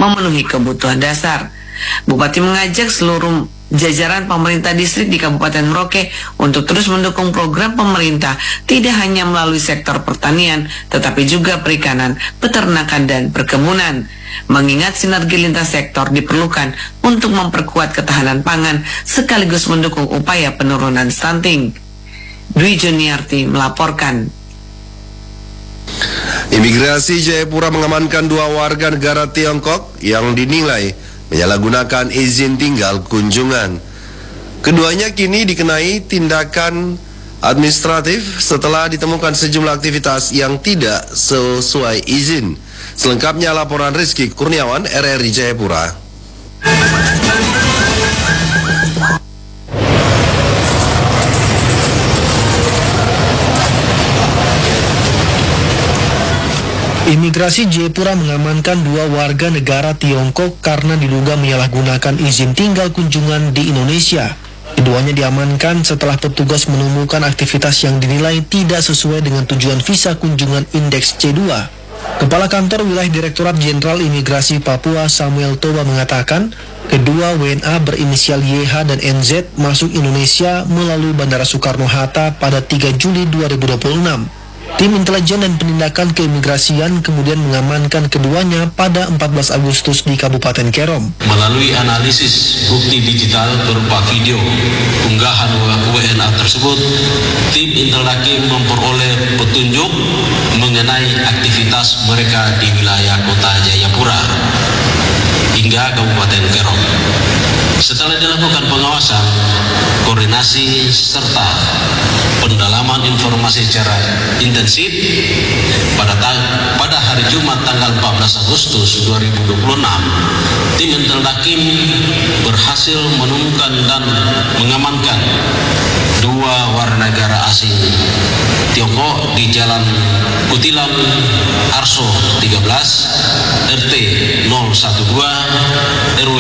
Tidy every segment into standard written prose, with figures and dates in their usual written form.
memenuhi kebutuhan dasar. Bupati mengajak seluruh jajaran pemerintah distrik di Kabupaten Merauke untuk terus mendukung program pemerintah tidak hanya melalui sektor pertanian, tetapi juga perikanan, peternakan, dan perkebunan. Mengingat sinergi lintas sektor diperlukan untuk memperkuat ketahanan pangan sekaligus mendukung upaya penurunan stunting. Dwi Juniarti melaporkan. Imigrasi Jayapura mengamankan 2 warga negara Tiongkok yang dinilai menyalahgunakan izin tinggal kunjungan. Keduanya kini dikenai tindakan administratif setelah ditemukan sejumlah aktivitas yang tidak sesuai izin. Selengkapnya laporan Rizky Kurniawan, RRI Jayapura. Imigrasi Jayapura mengamankan 2 warga negara Tiongkok karena diduga menyalahgunakan izin tinggal kunjungan di Indonesia. Keduanya diamankan setelah petugas menemukan aktivitas yang dinilai tidak sesuai dengan tujuan visa kunjungan indeks C2. Kepala Kantor Wilayah Direktorat Jenderal Imigrasi Papua Samuel Toba mengatakan, kedua WNA berinisial YH dan NZ masuk Indonesia melalui Bandara Soekarno-Hatta pada 3 Juli 2026. Tim intelijen dan penindakan keimigrasian kemudian mengamankan keduanya pada 14 Agustus di Kabupaten Kerom. Melalui analisis bukti digital berupa video unggahan WNA tersebut, tim Intel Hakim memperoleh petunjuk mengenai aktivitas mereka di wilayah kota Jayapura hingga Kabupaten Kerom. Setelah dilakukan pengawasan, koordinasi serta pendalaman informasi secara intensif pada hari Jumat tanggal 14 Agustus 2026, tim Intel Hakim berhasil menemukan dan mengamankan 2 warga negara asing Tiongkok di Jalan Kutilang Arso 13 RT 012 RW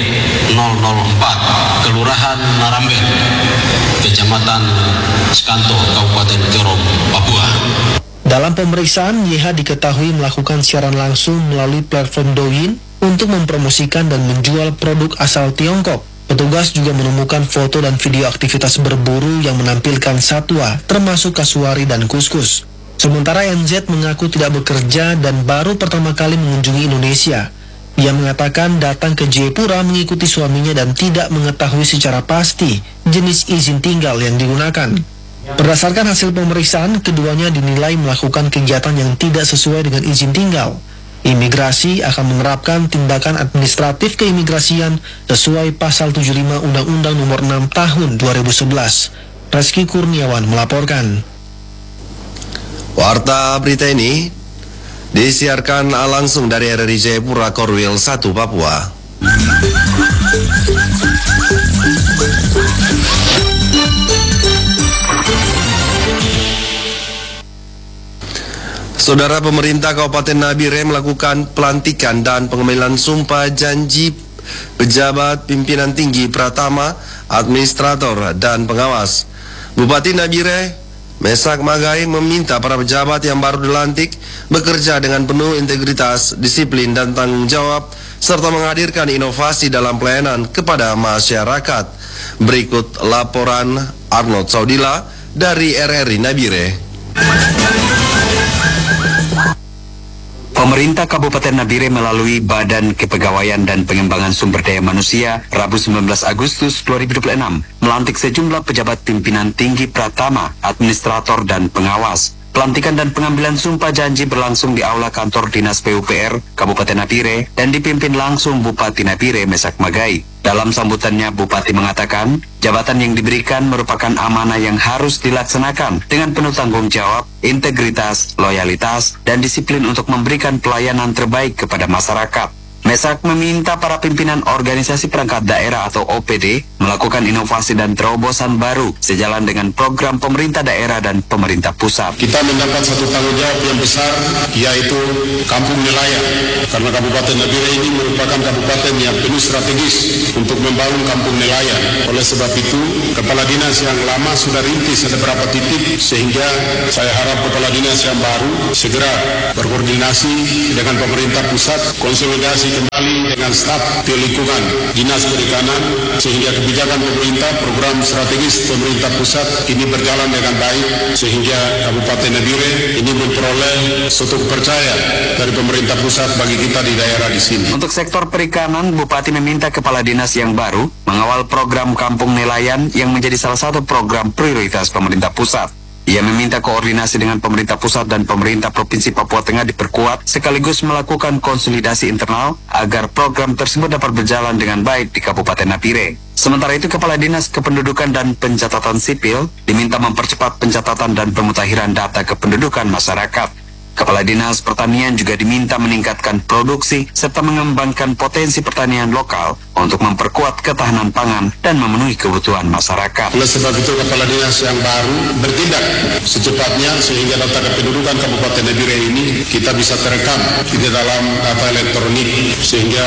004 Kelurahan Narambel, Kecamatan Skanto, Kabupaten Kerom, Papua. Dalam pemeriksaan, YH diketahui melakukan siaran langsung melalui platform Douyin untuk mempromosikan dan menjual produk asal Tiongkok. Petugas juga menemukan foto dan video aktivitas berburu yang menampilkan satwa, termasuk kasuari dan kuskus. Sementara NZ mengaku tidak bekerja dan baru pertama kali mengunjungi Indonesia. Ia mengatakan datang ke Jayapura mengikuti suaminya dan tidak mengetahui secara pasti jenis izin tinggal yang digunakan. Berdasarkan hasil pemeriksaan, keduanya dinilai melakukan kegiatan yang tidak sesuai dengan izin tinggal. Imigrasi akan menerapkan tindakan administratif keimigrasian sesuai Pasal 75 Undang-Undang Nomor 6 Tahun 2011. Rizky Kurniawan melaporkan. Warta berita ini disiarkan langsung dari RRI Jayapura, Korwil 1, Papua. Saudara, pemerintah Kabupaten Nabire melakukan pelantikan dan pengambilan sumpah janji pejabat pimpinan tinggi Pratama, administrator, dan pengawas. Bupati Nabire Mesak Magai meminta para pejabat yang baru dilantik bekerja dengan penuh integritas, disiplin, dan tanggung jawab, serta menghadirkan inovasi dalam pelayanan kepada masyarakat. Berikut laporan Arnold Saudila dari RRI Nabire. Pemerintah Kabupaten Nabire melalui Badan Kepegawaian dan Pengembangan Sumber Daya Manusia Rabu 19 Agustus 2026 melantik sejumlah pejabat pimpinan tinggi Pratama, administrator, dan pengawas. Pelantikan dan pengambilan sumpah janji berlangsung di Aula Kantor Dinas PUPR Kabupaten Nabire dan dipimpin langsung Bupati Nabire Mesak Magai. Dalam sambutannya, Bupati mengatakan, jabatan yang diberikan merupakan amanah yang harus dilaksanakan dengan penuh tanggung jawab, integritas, loyalitas, dan disiplin untuk memberikan pelayanan terbaik kepada masyarakat. Mesak meminta para pimpinan organisasi perangkat daerah atau OPD melakukan inovasi dan terobosan baru sejalan dengan program pemerintah daerah dan pemerintah pusat. Kita mendapat satu tanggung jawab yang besar, yaitu kampung nelayan. Karena Kabupaten Nabire ini merupakan kabupaten yang penuh strategis untuk membangun kampung nelayan. Oleh sebab itu, kepala dinas yang lama sudah rintis ada beberapa titik, sehingga saya harap kepala dinas yang baru segera berkoordinasi dengan pemerintah pusat, konsolidasi kembali dengan staf di lingkungan Dinas Perikanan sehingga kebijakan pemerintah, program strategis pemerintah pusat ini berjalan dengan baik sehingga Kabupaten Nabire ini memperoleh suatu kepercayaan dari pemerintah pusat bagi kita di daerah di sini. Untuk sektor perikanan, Bupati meminta kepala dinas yang baru mengawal program Kampung Nelayan yang menjadi salah satu program prioritas pemerintah pusat. Ia meminta koordinasi dengan pemerintah pusat dan pemerintah Provinsi Papua Tengah diperkuat sekaligus melakukan konsolidasi internal agar program tersebut dapat berjalan dengan baik di Kabupaten Nabire. Sementara itu, Kepala Dinas Kependudukan dan Pencatatan Sipil diminta mempercepat pencatatan dan pemutahiran data kependudukan masyarakat. Kepala Dinas Pertanian juga diminta meningkatkan produksi serta mengembangkan potensi pertanian lokal untuk memperkuat ketahanan pangan dan memenuhi kebutuhan masyarakat. Oleh sebab itu, Kepala Dinas yang baru bertindak secepatnya sehingga data kependudukan Kabupaten Nabire ini kita bisa terekam di dalam data elektronik sehingga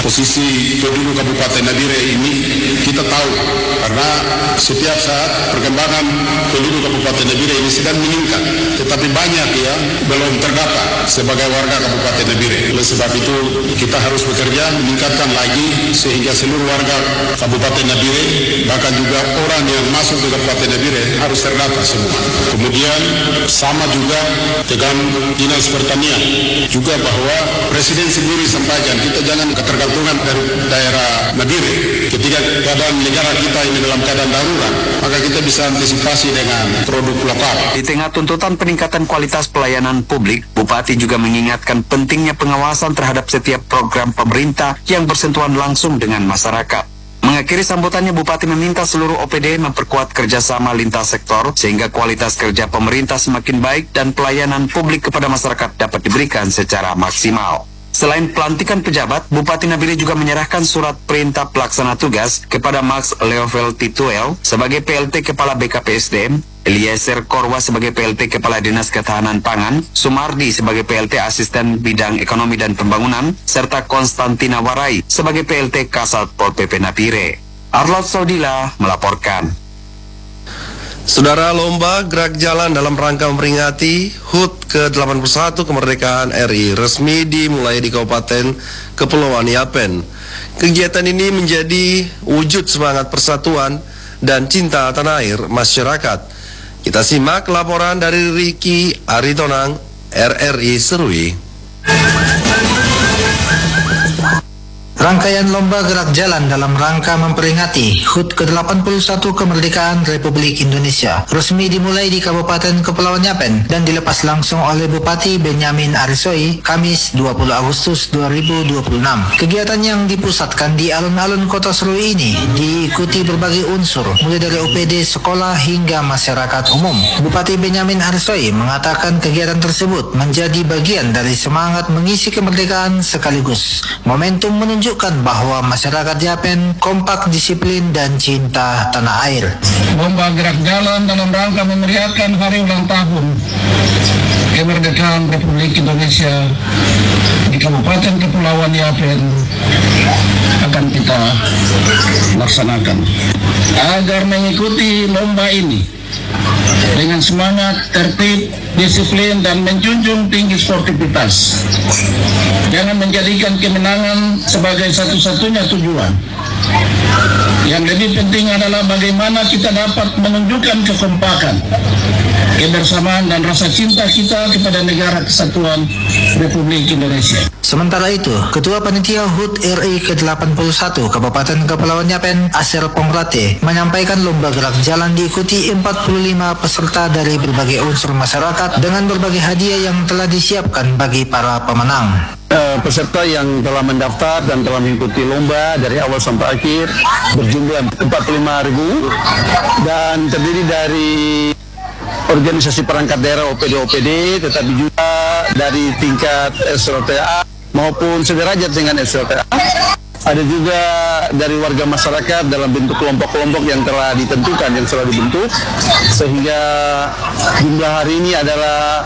posisi penduduk Kabupaten Nabire ini kita tahu karena setiap saat perkembangan penduduk Kabupaten Nabire ini sedang meningkat, tetapi banyak yang belum terdata sebagai warga Kabupaten Nabire. Oleh sebab itu kita harus bekerja meningkatkan lagi sehingga seluruh warga Kabupaten Nabire bahkan juga orang yang masuk ke Kabupaten Nabire harus terdata semua. Kemudian sama juga dengan Dinas Pertanian juga bahwa Presiden sendiri sampaikan kita jangan ketergantungan dari daerah Nabire. Ketika keadaan negara kita ini dalam keadaan darurat, maka kita bisa antisipasi dengan produk lokal. Di tengah tuntutan peningkatan kualitas pelayanan publik, Bupati juga mengingatkan pentingnya pengawasan terhadap setiap program pemerintah yang bersentuhan langsung dengan masyarakat. Mengakhiri sambutannya, Bupati meminta seluruh OPD memperkuat kerjasama lintas sektor sehingga kualitas kerja pemerintah semakin baik dan pelayanan publik kepada masyarakat dapat diberikan secara maksimal. Selain pelantikan pejabat, Bupati Nabire juga menyerahkan surat perintah pelaksana tugas kepada Max Leovel Tituel sebagai PLT Kepala BKPSDM, Eliezer Korwa sebagai PLT Kepala Dinas Ketahanan Pangan, Sumardi sebagai PLT Asisten Bidang Ekonomi dan Pembangunan, serta Konstantina Warai sebagai PLT Kasat Pol PP Nabire. Arlot Saudila melaporkan. Saudara, lomba gerak jalan dalam rangka memperingati HUT ke-81 kemerdekaan RI resmi dimulai di Kabupaten Kepulauan Yapen. Kegiatan ini menjadi wujud semangat persatuan dan cinta tanah air masyarakat. Kita simak laporan dari Riki Aritonang, RRI Serui. Rangkaian lomba gerak jalan dalam rangka memperingati HUT ke-81 kemerdekaan Republik Indonesia resmi dimulai di Kabupaten Kepulauan Yapen dan dilepas langsung oleh Bupati Benyamin Arisoi Kamis 20 Agustus 2026. Kegiatan yang dipusatkan di alun-alun Kota Serui ini diikuti berbagai unsur mulai dari OPD sekolah hingga masyarakat umum. Bupati Benyamin Arisoi mengatakan kegiatan tersebut menjadi bagian dari semangat mengisi kemerdekaan sekaligus momentum menunjukkan bahwa masyarakat Yapen kompak, disiplin, dan cinta tanah air. Lomba gerak jalan dalam rangka memeriahkan hari ulang tahun kemerdekaan Republik Indonesia di Kabupaten Kepulauan Yapen akan kita laksanakan. Agar mengikuti lomba ini dengan semangat, tertib, disiplin, dan menjunjung tinggi sportivitas. Jangan menjadikan kemenangan sebagai satu-satunya tujuan. Yang lebih penting adalah bagaimana kita dapat menunjukkan kekompakan, kebersamaan, dan rasa cinta kita kepada negara kesatuan Republik Indonesia. Sementara itu, Ketua Panitia HUT RI ke-81 Kabupaten Kepulauan Yapen, Asir Pongrate, menyampaikan lomba gerak jalan diikuti 45 peserta dari berbagai unsur masyarakat dengan berbagai hadiah yang telah disiapkan bagi para pemenang. Peserta yang telah mendaftar dan telah mengikuti lomba dari awal sampai akhir berjumlah 45.000 dan terdiri dari organisasi perangkat daerah OPD, tetapi juga dari tingkat SLTA maupun sederajat dengan SLTA. Ada juga dari warga masyarakat dalam bentuk kelompok-kelompok yang telah ditentukan, yang telah dibentuk, sehingga jumlah hari ini adalah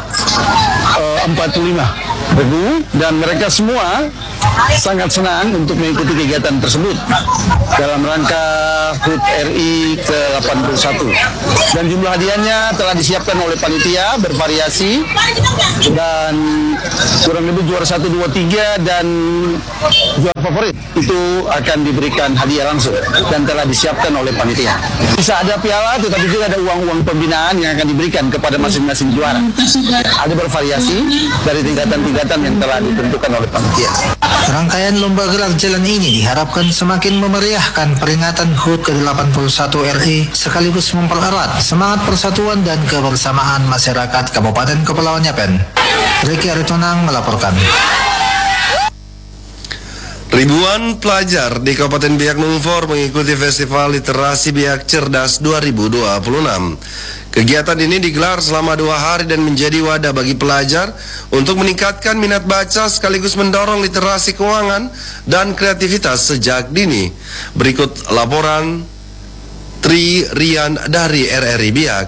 45.000 dan mereka semua sangat senang untuk mengikuti kegiatan tersebut dalam rangka HUT RI ke-81. Dan jumlah hadiahnya telah disiapkan oleh panitia bervariasi dan kurang lebih juara 1, 2, 3 dan juara favorit itu akan diberikan hadiah langsung dan telah disiapkan oleh panitia. Bisa ada piala, tetapi juga ada uang-uang pembinaan yang akan diberikan kepada masing-masing juara. Ada bervariasi dari tingkatan-tingkatan yang telah ditentukan oleh panitia. Rangkaian lomba gerak jalan ini diharapkan semakin memeriahkan peringatan HUT ke-81 RI sekaligus mempererat semangat persatuan dan kebersamaan masyarakat Kabupaten Kepulauan Yapen. Riki Aritonang melaporkan. Ribuan pelajar di Kabupaten Biak Numfor mengikuti Festival Literasi Biak Cerdas 2026. Kegiatan ini digelar selama 2 hari dan menjadi wadah bagi pelajar untuk meningkatkan minat baca sekaligus mendorong literasi keuangan dan kreativitas sejak dini. Berikut laporan Tri Rian dari RRI Biak.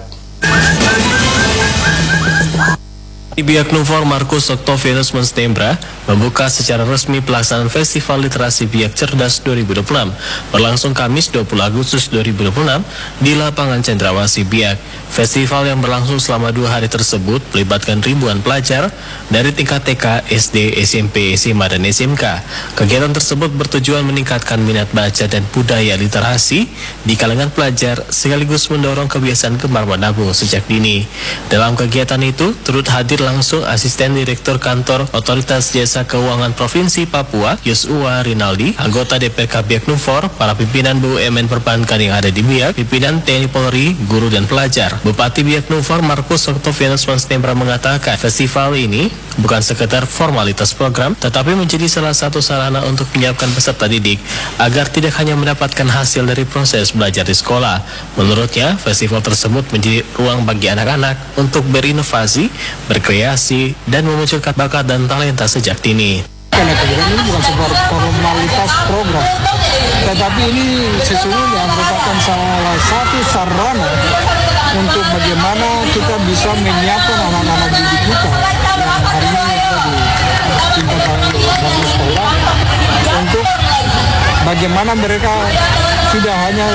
Di Biak Numfor, Markus Octavianus Monstembra membuka secara resmi pelaksanaan Festival Literasi Biak Cerdas 2026 berlangsung Kamis 20 Agustus 2026 di lapangan Cendrawasih Biak. Festival yang berlangsung selama 2 hari tersebut melibatkan ribuan pelajar dari tingkat TK, SD, SMP, SMA, dan SMK. Kegiatan tersebut bertujuan meningkatkan minat baca dan budaya literasi di kalangan pelajar sekaligus mendorong kebiasaan gemar menabung sejak dini. Dalam kegiatan itu turut hadir langsung Asisten Direktur Kantor Otoritas Jasa Keuangan Provinsi Papua, Yosua Rinaldi, anggota DPRK Biak Numfor, para pimpinan BUMN perbankan yang ada di Biak, pimpinan TNI Polri, guru dan pelajar. Bupati Biak Numfor, Markus Octavianus Monstembra mengatakan, festival ini bukan sekedar formalitas program, tetapi menjadi salah satu sarana untuk menyiapkan peserta didik agar tidak hanya mendapatkan hasil dari proses belajar di sekolah. Menurutnya, festival tersebut menjadi ruang bagi anak-anak untuk berinovasi, berkreasi, dan memunculkan bakat dan talenta sejak dini. Karena kegiatan ini bukan sebuah formalitas program, tetapi ini sesungguhnya merupakan salah satu sarana untuk bagaimana kita bisa menyiapkan anak-anak didik kita yang hari ini kita di tingkat dari sekolah untuk bagaimana mereka tidak hanya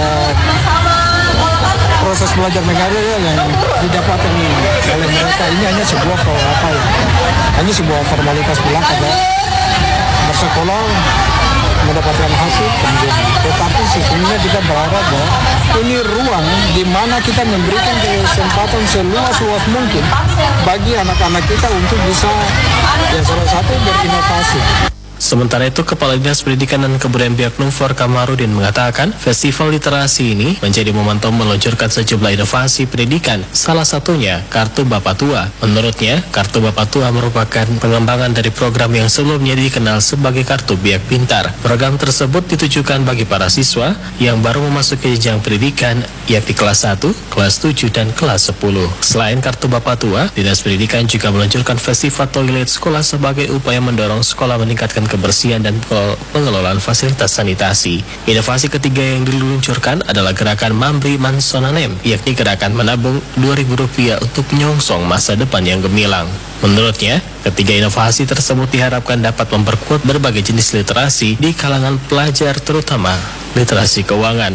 proses belajar negara yang didapatkan oleh mereka ini hanya sebuah hanya sebuah formalitas belaka bersekolah mendapatkan hasil kemudian, tetapi sesungguhnya kita berharap bahwa ini ruang di mana kita memberikan kesempatan seluas-luas mungkin bagi anak-anak kita untuk bisa yang salah satu berinovasi. Sementara itu, Kepala Dinas Pendidikan dan Kebudayaan Biak Numfor Kamarudin mengatakan festival literasi ini menjadi momentum meluncurkan sejumlah inovasi pendidikan, salah satunya Kartu Bapak Tua. Menurutnya, Kartu Bapak Tua merupakan pengembangan dari program yang sebelumnya dikenal sebagai Kartu Biak Pintar. Program tersebut ditujukan bagi para siswa yang baru memasuki jenjang pendidikan, yakni kelas 1, kelas 7, dan kelas 10. Selain Kartu Bapak Tua, Dinas Pendidikan juga meluncurkan Festival Toilet Sekolah sebagai upaya mendorong sekolah meningkatkan kebersihan dan pengelolaan fasilitas sanitasi. Inovasi ketiga yang diluncurkan adalah gerakan Mambri Mansonanem, yakni gerakan menabung Rp2.000 untuk menyongsong masa depan yang gemilang. Menurutnya, ketiga inovasi tersebut diharapkan dapat memperkuat berbagai jenis literasi di kalangan pelajar, terutama literasi keuangan.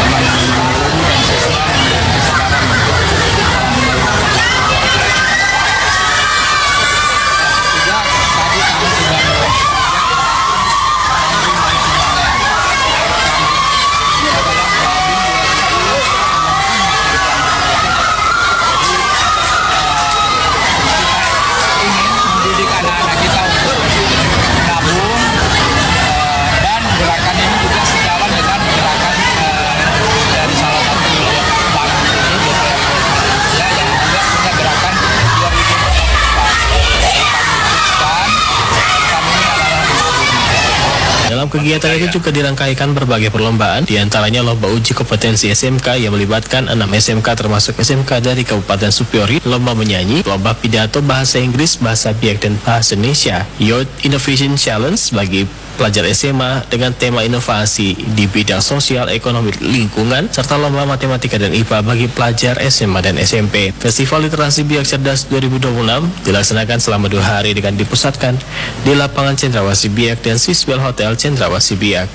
Dalam kegiatan itu juga dirangkaikan berbagai perlombaan, diantaranya lomba uji kompetensi SMK yang melibatkan 6 SMK termasuk SMK dari Kabupaten Supiori, lomba menyanyi, lomba pidato bahasa Inggris, bahasa Biak, dan bahasa Indonesia, Youth Innovation Challenge bagi pelajar SMA dengan tema inovasi di bidang sosial, ekonomi, lingkungan, serta lomba matematika dan IPA bagi pelajar SMA dan SMP. Festival Literasi Biak Cerdas 2026 dilaksanakan selama 2 hari dengan dipusatkan di lapangan Cendrawasih Biak dan Siswell Hotel Cendrawasih Biak.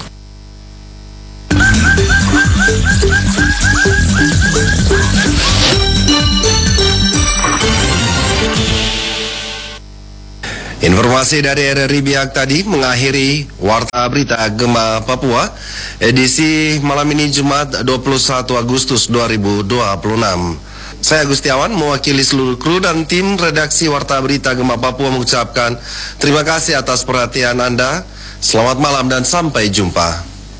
Informasi dari RRI Biak tadi mengakhiri Warta Berita Gema Papua edisi malam ini Jumat 21 Agustus 2026. Saya Agustiawan mewakili seluruh kru dan tim redaksi Warta Berita Gema Papua mengucapkan terima kasih atas perhatian Anda. Selamat malam dan sampai jumpa.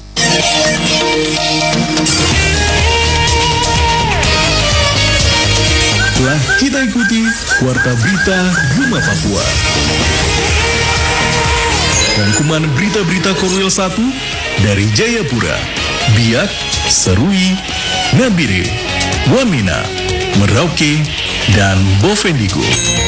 Telah kita ikuti Warta Berita Gema Papua. Rangkuman berita-berita Korwil 1 dari Jayapura, Biak, Serui, Nabire, Wamena, Merauke, dan Bovendigul.